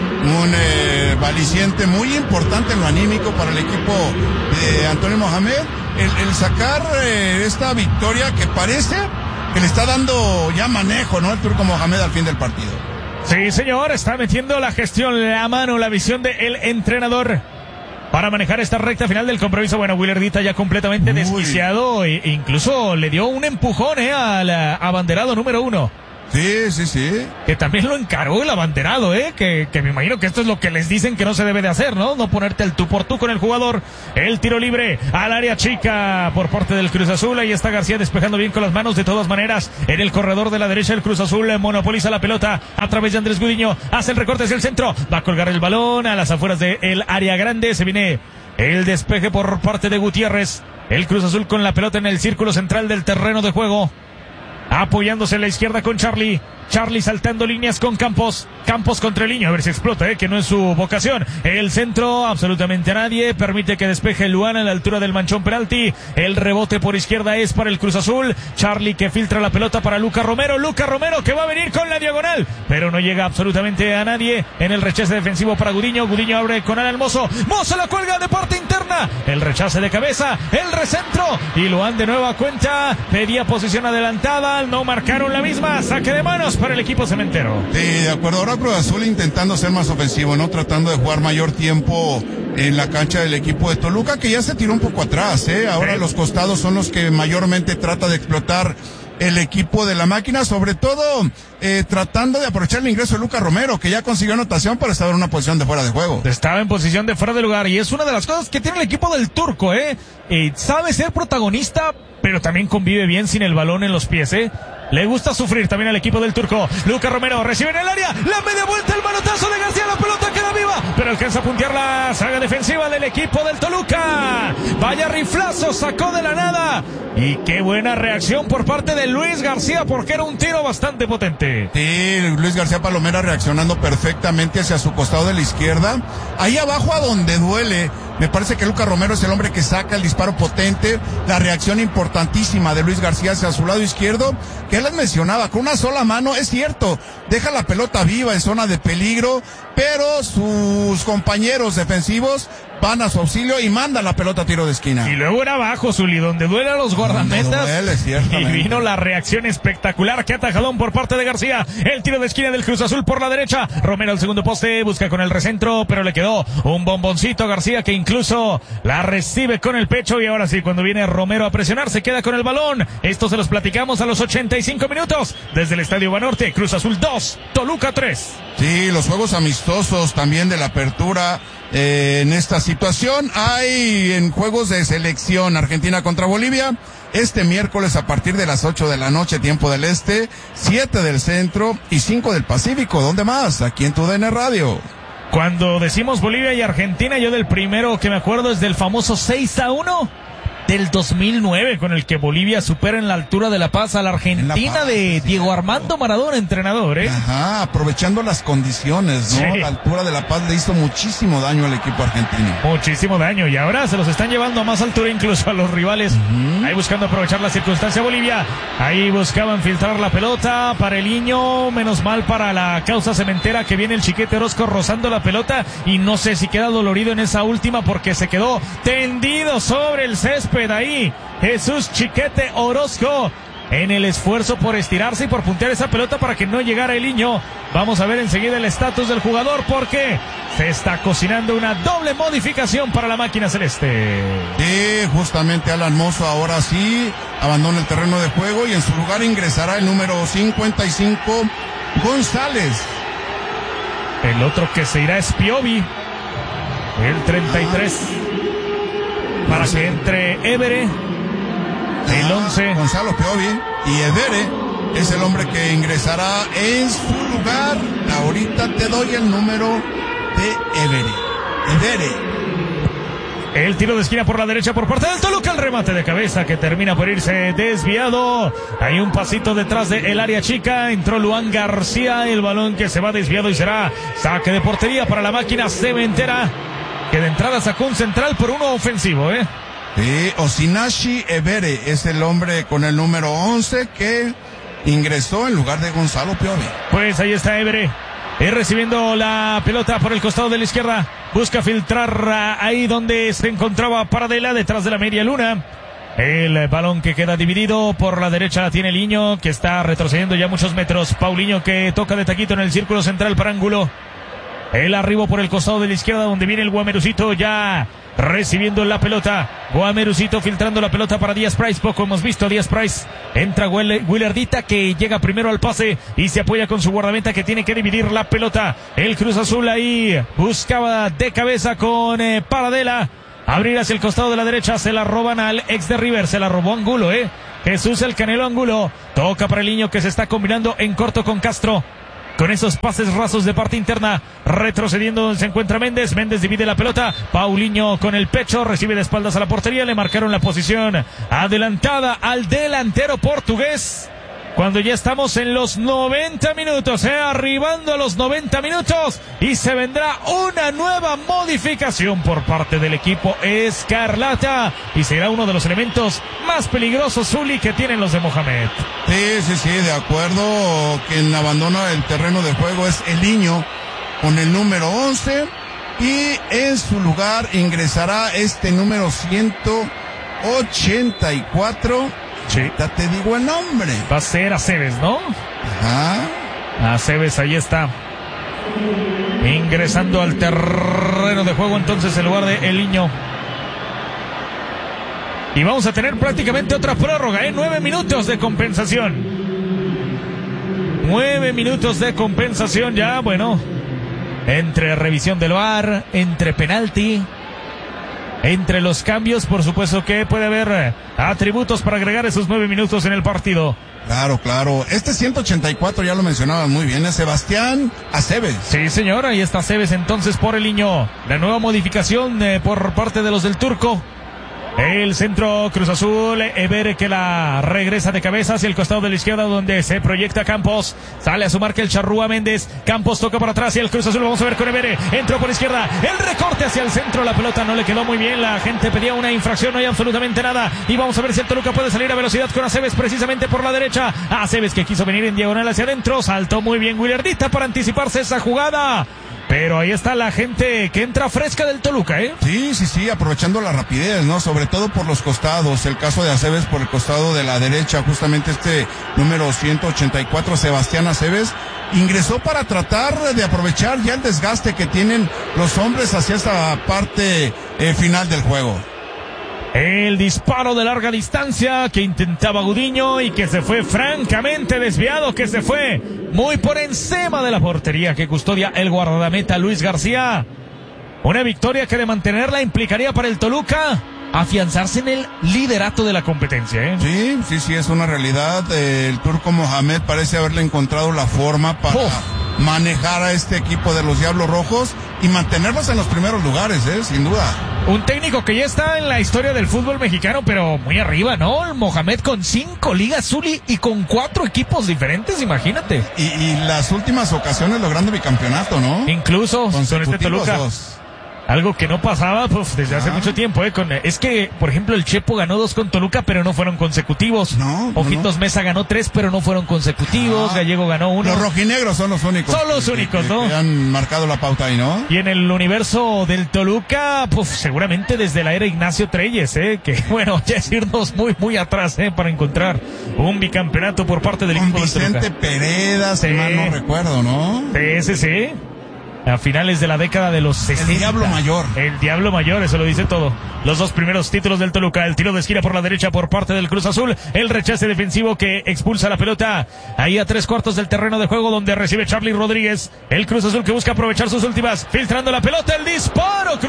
un aliciente muy importante en lo anímico para el equipo de Antonio Mohamed, el sacar esta victoria que parece que le está dando ya manejo, ¿no? El Turco Mohamed al fin del partido. Sí, señor, está metiendo la gestión, la mano, la visión del entrenador para manejar esta recta final del compromiso. Bueno, Willardita ya completamente desquiciado e incluso le dio un empujón al abanderado número 1. Sí. Que también lo encaró el abanderado, que me imagino que esto es lo que les dicen que no se debe de hacer, ¿no? No ponerte el tú por tú con el jugador. El tiro libre al área chica por parte del Cruz Azul. Ahí está García despejando bien con las manos. De todas maneras, en el corredor de la derecha el Cruz Azul monopoliza la pelota a través de Andrés Gudiño. Hace el recorte hacia el centro. Va a colgar el balón a las afueras del área grande. Se viene el despeje por parte de Gutiérrez. El Cruz Azul con la pelota en el círculo central del terreno de juego. Apoyándose en la izquierda con Charlie saltando líneas con Campos contra el Niño, a ver si explota, que no es su vocación. El centro, absolutamente a nadie, permite que despeje Luana a la altura del manchón penalti. El rebote por izquierda es para el Cruz Azul. Charlie que filtra la pelota para Luca Romero que va a venir con la diagonal, pero no llega absolutamente a nadie. En el rechace defensivo para Gudiño abre con Alan Mozo la cuelga de parte interna, el rechace de cabeza, el recentro, y Luan de nueva cuenta, pedía posición adelantada, no marcaron la misma, saque de manos para el equipo cementero. Sí, de acuerdo. Ahora Cruz Azul intentando ser más ofensivo, ¿no? Tratando de jugar mayor tiempo en la cancha del equipo de Toluca, que ya se tiró un poco atrás, Ahora los costados son los que mayormente trata de explotar el equipo de la máquina, sobre todo tratando de aprovechar el ingreso de Luca Romero, que ya consiguió anotación, pero estaba en una posición de fuera de juego. Estaba en posición de fuera de lugar, y es una de las cosas que tiene el equipo del Turco, sabe ser protagonista, pero también convive bien sin el balón en los pies, Le gusta sufrir también al equipo del Turco. Luca Romero recibe en el área, la media vuelta, el manotazo de García, la pelota queda viva, pero alcanza a puntear la saga defensiva del equipo del Toluca. Vaya riflazo, sacó de la nada, y qué buena reacción por parte de Luis García, porque era un tiro bastante potente. Sí, Luis García Palomera reaccionando perfectamente hacia su costado de la izquierda. Ahí abajo a donde duele, me parece que Luca Romero es el hombre que saca el disparo potente, la reacción importantísima de Luis García hacia su lado izquierdo, que él les mencionaba, con una sola mano, es cierto, deja la pelota viva en zona de peligro, pero sus compañeros defensivos van a su auxilio y mandan la pelota a tiro de esquina. Y luego era abajo, Zuli, donde duele a los guardametas. Y vino la reacción espectacular, que atajadón por parte de García. El tiro de esquina del Cruz Azul por la derecha. Romero al segundo poste, busca con el recentro, pero le quedó un bomboncito a García, que incluso la recibe con el pecho. Y ahora sí, cuando viene Romero a presionar, se queda con el balón. Esto se los platicamos a los 85 minutos. Desde el Estadio Banorte, Cruz Azul 2, Toluca 3. Sí, los juegos amistosos también de la apertura. En esta situación hay en juegos de selección Argentina contra Bolivia este miércoles a partir de las 8 de la noche, tiempo del este, 7 del centro y 5 del Pacífico. ¿Dónde más? Aquí en TUDN Radio. Cuando decimos Bolivia y Argentina, yo del primero que me acuerdo es del famoso 6-1 del 2009, con el que Bolivia supera en la altura de La Paz a la Argentina de Diego Armando Maradona, entrenador, Ajá, aprovechando las condiciones, ¿no? Sí. La altura de La Paz le hizo muchísimo daño al equipo argentino. Muchísimo daño, y ahora se los están llevando a más altura incluso a los rivales. Ahí buscando aprovechar la circunstancia Bolivia. Ahí buscaban filtrar la pelota para el Niño, menos mal para la causa cementera, que viene el Chiquete Orozco rozando la pelota, y no sé si queda dolorido en esa última, porque se quedó tendido sobre el césped. Ahí Jesús Chiquete Orozco en el esfuerzo por estirarse y por puntear esa pelota para que no llegara el Niño. Vamos a ver enseguida el estatus del jugador, porque se está cocinando una doble modificación para la máquina celeste. Sí, justamente Alan Mozo ahora sí abandona el terreno de juego, y en su lugar ingresará el número 55 González. El otro que se irá es Piovi, el 33. Para que entre Évere, el 11. Gonzalo Piovi, y Évere es el hombre que ingresará en su lugar. Ahorita te doy el número de Évere. El tiro de esquina por la derecha por parte del Toluca, el remate de cabeza que termina por irse desviado. Hay un pasito detrás del área chica, entró Luan García, el balón que se va desviado y será saque de portería para la máquina cementera, que de entrada sacó un central por uno ofensivo, Sí, Osinashi Évere es el hombre con el número 11 que ingresó en lugar de Gonzalo Piovi. Pues ahí está Évere, recibiendo la pelota por el costado de la izquierda, busca filtrar ahí donde se encontraba Paradela, detrás de la media luna. El balón que queda dividido por la derecha la tiene Liño, que está retrocediendo ya muchos metros. Paulinho, que toca de taquito en el círculo central para Ángulo. El arribo por el costado de la izquierda, donde viene el Guamerucito ya recibiendo la pelota. Guamerusito filtrando la pelota para Díaz Price. Poco hemos visto a Díaz Price. Entra Willardita, que llega primero al pase y se apoya con su guardameta, que tiene que dividir la pelota. El Cruz Azul ahí buscaba de cabeza con Paradela. Abrir hacia el costado de la derecha. Se la roban al ex de River. Se la robó Angulo, Jesús el Canelo Angulo. Toca para el niño, que se está combinando en corto con Castro. Con esos pases rasos de parte interna. Retrocediendo se encuentra Méndez. Méndez divide la pelota. Paulinho con el pecho. Recibe de espaldas a la portería. Le marcaron la posición adelantada al delantero portugués. Cuando ya estamos en los 90 minutos, arribando a los 90 minutos, y se vendrá una nueva modificación por parte del equipo escarlata, y será uno de los elementos más peligrosos, Zuli, que tienen los de Mohamed. Sí, de acuerdo. Quien abandona el terreno de juego es el niño con el número 11, y en su lugar ingresará este número 184. Sí. Ya te digo el nombre. Va a ser Aceves, ¿no? Ajá. Aceves, ahí está. Ingresando al terreno de juego entonces en lugar de El Niño. Y vamos a tener prácticamente otra prórroga, 9 minutos de compensación. 9 minutos de compensación ya, bueno. Entre revisión del VAR, entre penalti, entre los cambios, por supuesto que puede haber atributos para agregar esos 9 minutos en el partido. Claro. Este 184 ya lo mencionaba muy bien, es Sebastián Aceves. Sí, señor, ahí está Aceves entonces por El Niño. La nueva modificación por parte de los del Turco. El centro Cruz Azul, Eber, que la regresa de cabeza hacia el costado de la izquierda, donde se proyecta Campos. Sale a su marca el Charrúa Méndez. Campos toca para atrás y el Cruz Azul, vamos a ver con Eber. Entró por izquierda, el recorte hacia el centro. La pelota no le quedó muy bien. La gente pedía una infracción, no hay absolutamente nada. Y vamos a ver si el Toluca puede salir a velocidad con Aceves, precisamente por la derecha. Aceves, que quiso venir en diagonal hacia adentro. Saltó muy bien Willardita para anticiparse esa jugada. Pero ahí está la gente que entra fresca del Toluca, Sí, aprovechando la rapidez, ¿no? Sobre todo por los costados. El caso de Aceves por el costado de la derecha, justamente este número 184, Sebastián Aceves, ingresó para tratar de aprovechar ya el desgaste que tienen los hombres hacia esta parte final del juego. El disparo de larga distancia que intentaba Gudiño y que se fue francamente desviado, que se fue muy por encima de la portería que custodia el guardameta Luis García. Una victoria que de mantenerla implicaría para el Toluca afianzarse en el liderato de la competencia, Sí, es una realidad. El turco Mohamed parece haberle encontrado la forma para manejar a este equipo de los Diablos Rojos y mantenerlos en los primeros lugares, sin duda. Un técnico que ya está en la historia del fútbol mexicano, pero muy arriba, ¿no? El Mohamed con 5 ligas, Zuli, y con 4 equipos diferentes, imagínate. Y las últimas ocasiones logrando bicampeonato, ¿no? Incluso con este Toluca. Algo que no pasaba desde hace mucho tiempo. Es que, por ejemplo, el Chepo ganó 2 con Toluca, pero no fueron consecutivos. Ojitos Mesa ganó 3, pero no fueron consecutivos. Gallego ganó 1. Los rojinegros son los únicos. Son los únicos, ¿no? Que han marcado la pauta ahí, ¿no? Y en el universo del Toluca, seguramente desde la era Ignacio Treyes, que bueno, ya es irnos muy, muy atrás, para encontrar un bicampeonato por parte del equipo del Toluca. Vicente Pereda, si mal no recuerdo, ¿no? Sí. A finales de la década de los 60. El Diablo Mayor. El Diablo Mayor, eso lo dice todo. Los 2 primeros títulos del Toluca. El tiro de esquina por la derecha por parte del Cruz Azul. El rechace defensivo que expulsa la pelota ahí a 3/4 del terreno de juego, donde recibe Charly Rodríguez. El Cruz Azul que busca aprovechar sus últimas. Filtrando la pelota, el disparo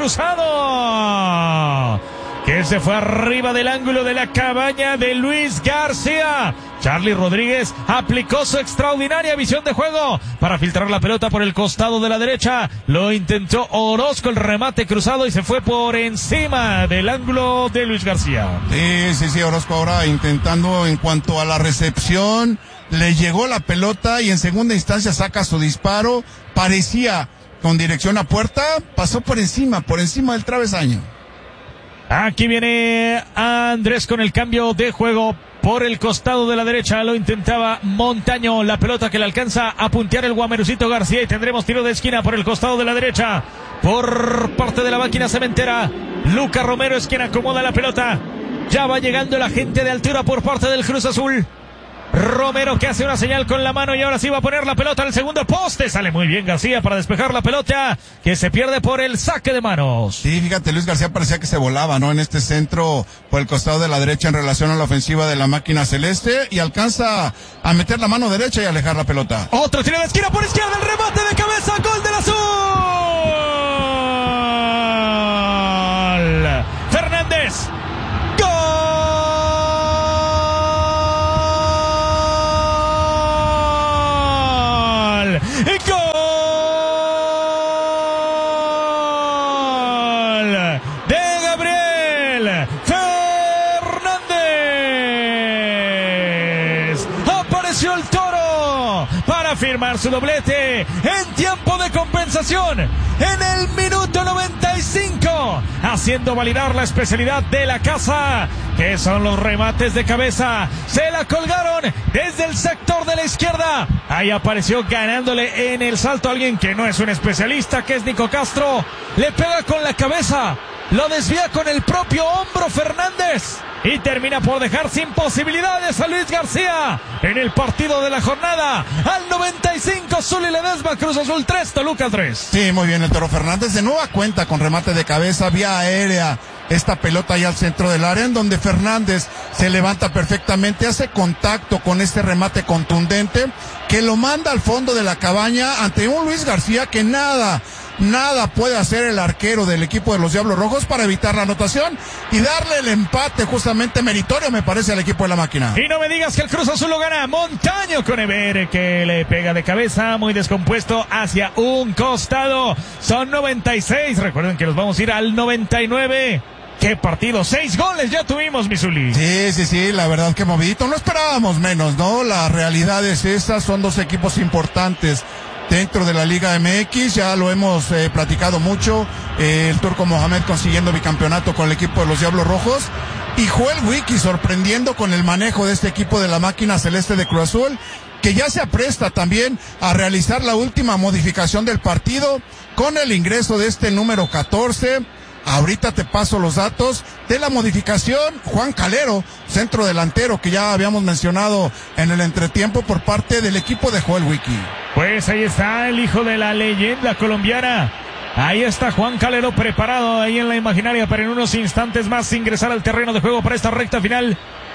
cruzado, que se fue arriba del ángulo de la cabaña de Luis García. Charly Rodríguez aplicó su extraordinaria visión de juego para filtrar la pelota por el costado de la derecha. Lo intentó Orozco, el remate cruzado, y se fue por encima del ángulo de Luis García. Sí, Orozco ahora intentando en cuanto a la recepción. Le llegó la pelota y en segunda instancia saca su disparo. Parecía con dirección a puerta, pasó por encima del travesaño. Aquí viene Andrés con el cambio de juego por el costado de la derecha. Lo intentaba Montaño, la pelota que le alcanza a puntear el Guamerusito García, y tendremos tiro de esquina por el costado de la derecha por parte de la máquina cementera. Luca Romero es quien acomoda la pelota. Ya va llegando la gente de altura por parte del Cruz Azul. Romero, que hace una señal con la mano y ahora sí va a poner la pelota al segundo poste. Sale muy bien García para despejar la pelota, que se pierde por el saque de manos. Sí, fíjate, Luis García parecía que se volaba, ¿no? En este centro por el costado de la derecha en relación a la ofensiva de la máquina celeste, y alcanza a meter la mano derecha y alejar la pelota. Otro tiro de esquina por izquierda, el remate de cabeza, gol del azul. Fernández. ¡Gol! ¡Gol! De Gabriel Fernández. Apareció el Toro para firmar su doblete en tiempo de compensación en el minuto 95, haciendo validar la especialidad de la casa, que son los remates de cabeza. Se la colgaron desde el sector de la izquierda. Ahí apareció ganándole en el salto a alguien que no es un especialista, que es Nico Castro. Le pega con la cabeza, lo desvía con el propio hombro Fernández y termina por dejar sin posibilidades a Luis García en el partido de la jornada. Al 95, Zuli Ledesma, Cruz Azul 3, Toluca 3. Sí, muy bien el Toro Fernández, de nueva cuenta con remate de cabeza, vía aérea, esta pelota ahí al centro del área, en donde Fernández se levanta perfectamente, hace contacto con este remate contundente, que lo manda al fondo de la cabaña ante un Luis García que nada puede hacer el arquero del equipo de los Diablos Rojos para evitar la anotación y darle el empate justamente meritorio, me parece, al equipo de la máquina. Y no me digas que el Cruz Azul lo gana. Montaño con Ever, que le pega de cabeza, muy descompuesto hacia un costado. Son 96, recuerden que nos vamos a ir al 99. ¡Qué partido! 6 goles ya tuvimos, Misuli. Sí, la verdad que movidito. No esperábamos menos, ¿no? La realidad es esa, son dos equipos importantes dentro de la Liga MX, ya lo hemos platicado mucho, el Turco Mohamed consiguiendo bicampeonato con el equipo de los Diablos Rojos, y Joel Wiki sorprendiendo con el manejo de este equipo de la máquina celeste de Cruz Azul, que ya se apresta también a realizar la última modificación del partido con el ingreso de este número 14. Ahorita te paso los datos de la modificación. Juan Calero, centro delantero, que ya habíamos mencionado en el entretiempo por parte del equipo de Joel Wiki. Pues ahí está el hijo de la leyenda colombiana. Ahí está Juan Calero preparado ahí en la imaginaria para en unos instantes más ingresar al terreno de juego para esta recta final.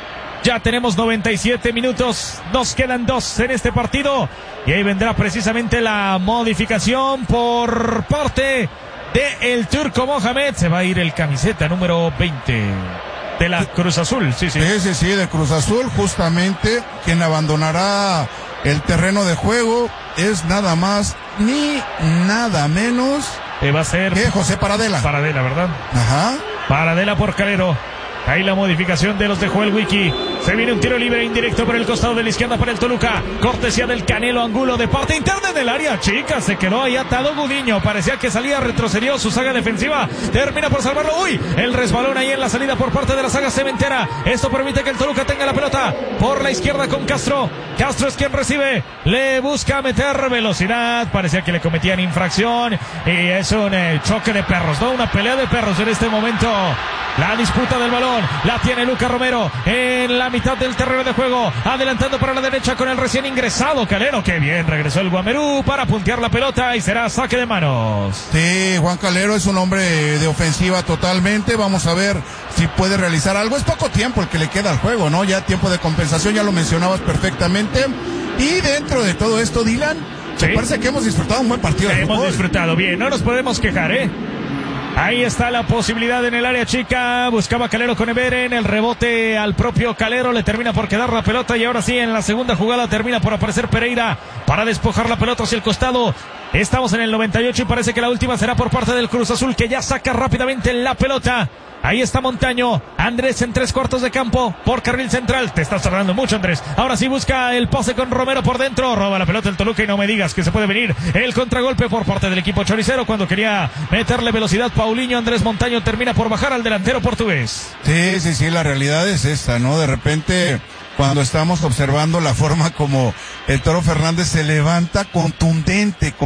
Ya tenemos 97 minutos, nos quedan 2 en este partido y ahí vendrá precisamente la modificación por parte de el Turco Mohamed. Se va a ir el camiseta número 20 de la Cruz Azul. Sí, de Cruz Azul, justamente quien abandonará el terreno de juego es nada más ni nada menos va a ser que José Paradela. Paradela, ¿verdad? Ajá. Paradela por Calero. Ahí la modificación de los de Joel Wiki. Se viene un tiro libre indirecto por el costado de la izquierda para el Toluca. Cortesía del Canelo Angulo de parte interna del área chica. Se quedó ahí atado Gudiño. Parecía que salía, retrocedió su saga defensiva. Termina por salvarlo. ¡Uy! El resbalón ahí en la salida por parte de la saga cementera. Esto permite que el Toluca tenga la pelota por la izquierda con Castro. Castro es quien recibe. Le busca meter velocidad. Parecía que le cometían infracción. Y es un choque de perros, ¿no? Una pelea de perros en este momento. La disputa del balón la tiene Lucas Romero en la mitad del terreno de juego, adelantando para la derecha con el recién ingresado Calero. Que bien regresó el Guamerú para puntear la pelota y será saque de manos. Sí, Juan Calero es un hombre de ofensiva totalmente. Vamos a ver si puede realizar algo. Es poco tiempo el que le queda al juego, ¿no? Ya tiempo de compensación, ya lo mencionabas perfectamente. Y dentro de todo esto, Dylan, ¿sí? Me parece que hemos disfrutado un buen partido de fútbol. Hemos disfrutado bien, no nos podemos quejar, ¿eh? Ahí está la posibilidad en el área chica. Buscaba Calero con Everen. El rebote al propio Calero. Le termina por quedar la pelota. Y ahora sí, en la segunda jugada termina por aparecer Pereira para despojar la pelota hacia el costado. Estamos en el 98 y parece que la última será por parte del Cruz Azul, que ya saca rápidamente la pelota. Ahí está Montaño. Andrés en 3/4 de campo por carril central. Te estás tardando mucho, Andrés. Ahora sí busca el pase con Romero por dentro. Roba la pelota el Toluca y no me digas que se puede venir el contragolpe por parte del equipo choricero. Cuando quería meterle velocidad Paulinho, Andrés Montaño termina por bajar al delantero portugués. Sí, la realidad es esta, ¿no? De repente, cuando estamos observando la forma como el Toro Fernández se levanta contundente,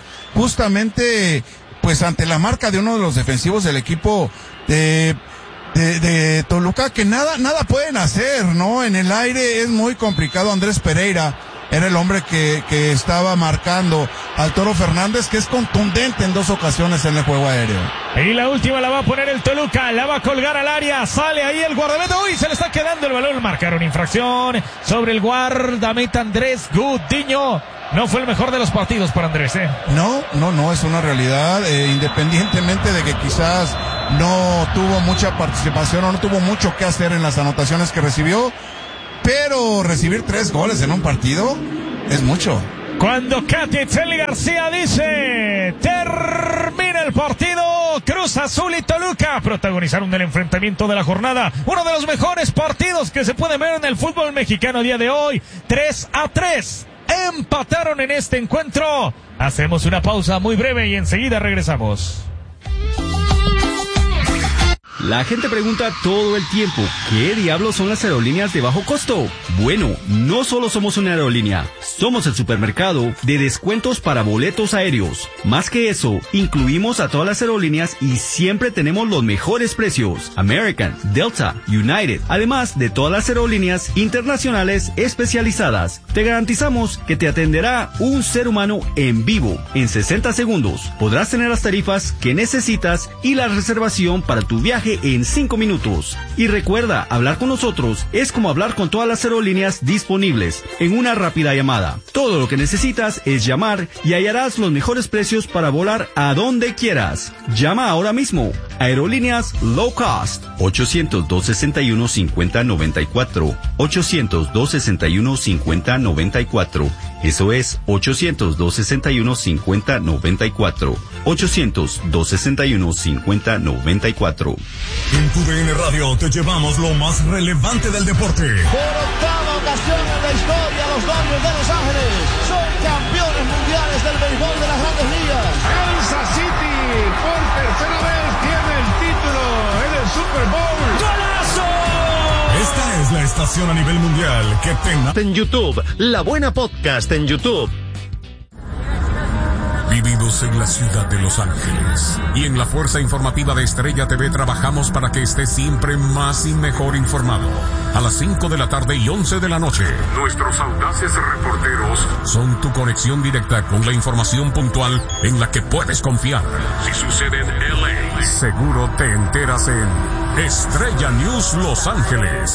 justamente pues ante la marca de uno de los defensivos del equipo de Toluca que nada pueden hacer, ¿no? En el aire es muy complicado. Andrés Pereira era el hombre que estaba marcando al Toro Fernández, que es contundente en 2 ocasiones en el juego aéreo. Y la última la va a poner el Toluca, la va a colgar al área, sale ahí el guardameta, uy, se le está quedando el balón, marcaron infracción sobre el guardameta Andrés Gudiño. No fue el mejor de los partidos para Andrés, No, es una realidad, independientemente de que quizás no tuvo mucha participación o no tuvo mucho que hacer en las anotaciones que recibió, pero recibir 3 goles en un partido es mucho. Cuando Katy Tzeli García dice, termina el partido, Cruz Azul y Toluca protagonizaron el enfrentamiento de la jornada, uno de los mejores partidos que se puede ver en el fútbol mexicano a día de hoy, 3-3, empataron en este encuentro. Hacemos una pausa muy breve y enseguida regresamos. La gente pregunta todo el tiempo, ¿qué diablos son las aerolíneas de bajo costo? Bueno, no solo somos una aerolínea, somos el supermercado de descuentos para boletos aéreos. Más que eso, incluimos a todas las aerolíneas y siempre tenemos los mejores precios. American, Delta, United, además de todas las aerolíneas internacionales especializadas. Te garantizamos que te atenderá un ser humano en vivo, en 60 segundos. Podrás tener las tarifas que necesitas y la reservación para tu viaje en 5 minutos. Y recuerda, hablar con nosotros es como hablar con todas las aerolíneas disponibles en una rápida llamada. Todo lo que necesitas es llamar y hallarás los mejores precios para volar a donde quieras. Llama ahora mismo. Aerolíneas Low Cost. 800-261-5094. 800-261-5094. Eso es 800-261-5094. 800-261-5094. En tu DN Radio te llevamos lo más relevante del deporte. Por octava ocasión en la historia, los Dodgers de Los Ángeles son campeones mundiales del béisbol de las Grandes Ligas. Kansas City por tercera vez tiene el título en el Super Bowl. ¡Golazo! Esta es la estación a nivel mundial que te... En YouTube, La Buena Podcast en YouTube. Vivimos en la ciudad de Los Ángeles y en la fuerza informativa de Estrella TV trabajamos para que estés siempre más y mejor informado. A las 5 de la tarde y 11 de la noche, nuestros audaces reporteros son tu conexión directa con la información puntual en la que puedes confiar. Si sucede en LA, seguro te enteras en Estrella News Los Ángeles.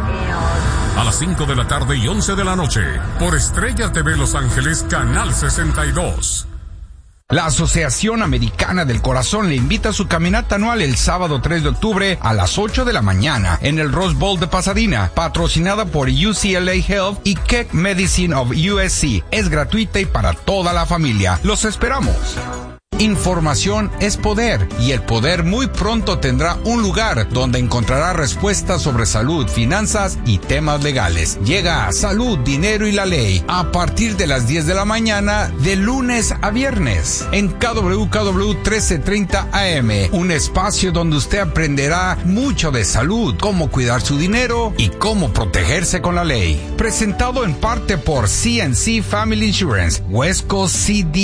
A las 5 de la tarde y 11 de la noche, por Estrella TV Los Ángeles, Canal 62. La Asociación Americana del Corazón le invita a su caminata anual el sábado 3 de octubre a las 8 de la mañana en el Rose Bowl de Pasadena, patrocinada por UCLA Health y Keck Medicine of USC. Es gratuita y para toda la familia. Los esperamos. Información es poder y el poder muy pronto tendrá un lugar donde encontrará respuestas sobre salud, finanzas y temas legales. Llega Salud, Dinero y la Ley a partir de las 10 de la mañana de lunes a viernes en KWKW 1330 AM, un espacio donde usted aprenderá mucho de salud, cómo cuidar su dinero y cómo protegerse con la ley. Presentado en parte por CNC Family Insurance, West Coast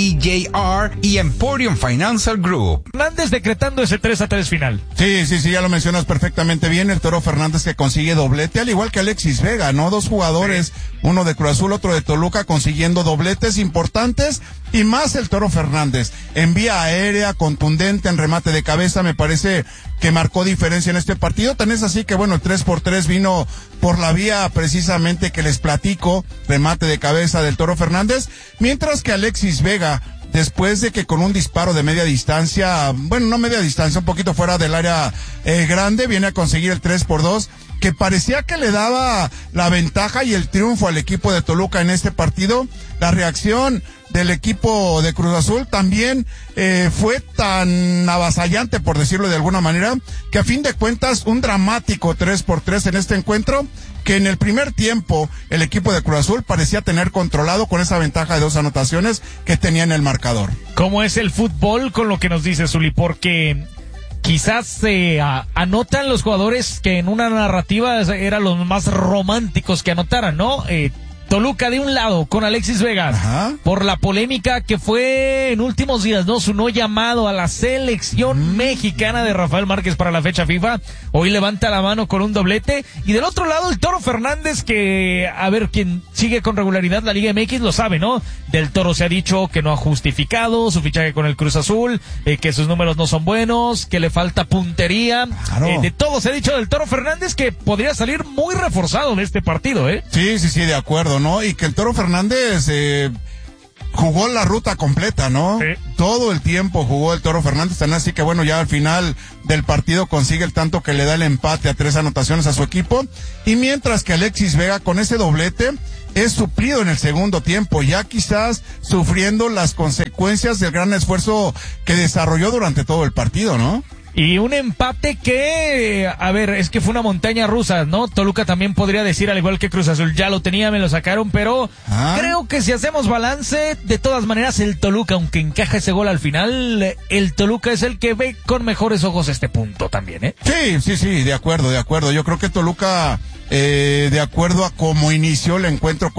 CDJR y Emporium Financial Group. Fernández decretando ese 3-3 final. Sí, ya lo mencionas perfectamente bien. El Toro Fernández que consigue doblete, al igual que Alexis Vega, ¿no? 2 jugadores, uno de Cruz Azul, otro de Toluca, consiguiendo dobletes importantes. Y más el Toro Fernández, en vía aérea, contundente, en remate de cabeza, me parece que marcó diferencia en este partido. Tan es así que, bueno, el 3x3 vino por la vía precisamente que les platico, remate de cabeza del Toro Fernández, mientras que Alexis Vega, después de que con un disparo de media distancia, bueno, no media distancia, un poquito fuera del área grande, viene a conseguir el 3x2, que parecía que le daba la ventaja y el triunfo al equipo de Toluca en este partido. La reacción del equipo de Cruz Azul también fue tan avasallante, por decirlo de alguna manera, que a fin de cuentas un dramático 3x3 en este encuentro, que en el primer tiempo el equipo de Cruz Azul parecía tener controlado con esa ventaja de 2 anotaciones que tenía en el marcador. ¿Cómo es el fútbol con lo que nos dice Zuli? Porque quizás se anotan los jugadores que en una narrativa eran los más románticos que anotaran, ¿no? Toluca de un lado con Alexis Vega. Ajá. Por la polémica que fue en últimos días, ¿no? Su no llamado a la selección mexicana de Rafael Márquez para la fecha FIFA. Hoy levanta la mano con un doblete. Y del otro lado el Toro Fernández, que, a ver, quien sigue con regularidad la Liga MX lo sabe, ¿no? Del Toro se ha dicho que no ha justificado su fichaje con el Cruz Azul, que sus números no son buenos, que le falta puntería. Claro. De todo se ha dicho del Toro Fernández, que podría salir muy reforzado de este partido, ¿eh? Sí, de acuerdo, ¿no? Y que el Toro Fernández jugó la ruta completa, ¿no? Sí. Todo el tiempo jugó el Toro Fernández, tan así que bueno, ya al final del partido consigue el tanto que le da el empate a 3 anotaciones a su equipo. Y mientras que Alexis Vega con ese doblete es suplido en el segundo tiempo, ya quizás sufriendo las consecuencias del gran esfuerzo que desarrolló durante todo el partido, ¿no? Y un empate que, a ver, es que fue una montaña rusa, ¿no? Toluca también podría decir, al igual que Cruz Azul, ya lo tenía, me lo sacaron, pero creo que si hacemos balance, de todas maneras el Toluca, aunque encaja ese gol al final, el Toluca es el que ve con mejores ojos este punto también, ¿eh? Sí, de acuerdo. Yo creo que Toluca, de acuerdo a cómo inició el encuentro